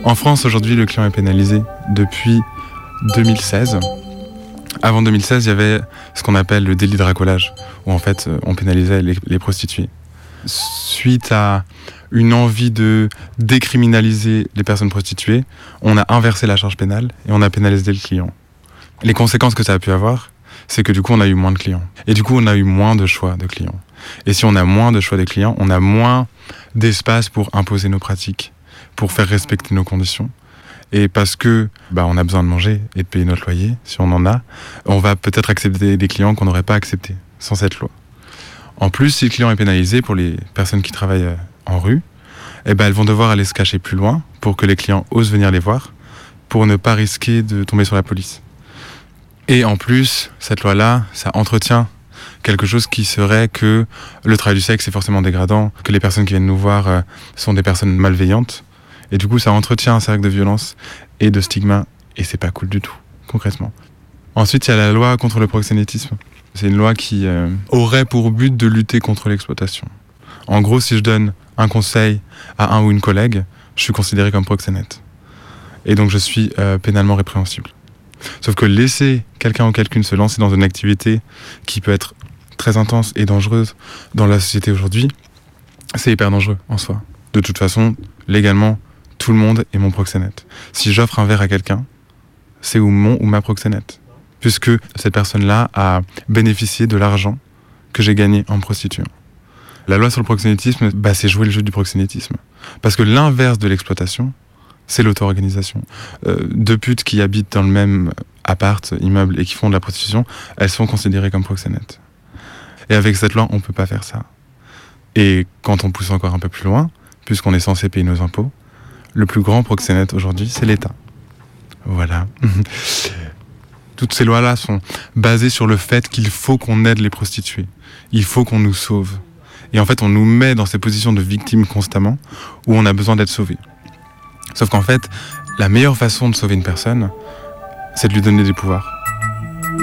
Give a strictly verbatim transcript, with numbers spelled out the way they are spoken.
En France, aujourd'hui, le client est pénalisé depuis deux mille seize. Avant deux mille seize, il y avait ce qu'on appelle le délit de racolage, où en fait, on pénalisait les, les prostituées. Suite à une envie de décriminaliser les personnes prostituées, on a inversé la charge pénale et on a pénalisé le client. Les conséquences que ça a pu avoir, c'est que du coup, on a eu moins de clients. Et du coup, on a eu moins de choix de clients. Et si on a moins de choix de clients, on a moins d'espace pour imposer nos pratiques, pour faire respecter nos conditions. Et parce que bah, on a besoin de manger et de payer notre loyer, si on en a, on va peut-être accepter des clients qu'on n'aurait pas acceptés sans cette loi. En plus, si le client est pénalisé, pour les personnes qui travaillent en rue, eh ben, elles vont devoir aller se cacher plus loin pour que les clients osent venir les voir, pour ne pas risquer de tomber sur la police. Et en plus, cette loi-là, ça entretient quelque chose qui serait que le travail du sexe est forcément dégradant, que les personnes qui viennent nous voir euh, sont des personnes malveillantes. Et du coup, ça entretient un cercle de violence et de stigma, et c'est pas cool du tout, concrètement. Ensuite, il y a la loi contre le proxénétisme. C'est une loi qui euh, aurait pour but de lutter contre l'exploitation. En gros, si je donne un conseil à un ou une collègue, je suis considéré comme proxénète. Et donc, je suis euh, pénalement répréhensible. Sauf que laisser quelqu'un ou quelqu'une se lancer dans une activité qui peut être très intense et dangereuse dans la société aujourd'hui, c'est hyper dangereux en soi. De toute façon, légalement, tout le monde est mon proxénète. Si j'offre un verre à quelqu'un, c'est ou mon ou ma proxénète. Puisque cette personne-là a bénéficié de l'argent que j'ai gagné en me prostituant. La loi sur le proxénétisme, bah, c'est jouer le jeu du proxénétisme. Parce que l'inverse de l'exploitation, c'est l'auto-organisation. Euh, deux putes qui habitent dans le même appart, immeuble, et qui font de la prostitution, elles sont considérées comme proxénètes. Et avec cette loi, on ne peut pas faire ça. Et quand on pousse encore un peu plus loin, puisqu'on est censé payer nos impôts, le plus grand proxénète aujourd'hui, c'est l'État. Voilà. Toutes ces lois-là sont basées sur le fait qu'il faut qu'on aide les prostituées. Il faut qu'on nous sauve. Et en fait, on nous met dans ces positions de victimes constamment, où on a besoin d'être sauvé. Sauf qu'en fait, la meilleure façon de sauver une personne, c'est de lui donner des pouvoirs.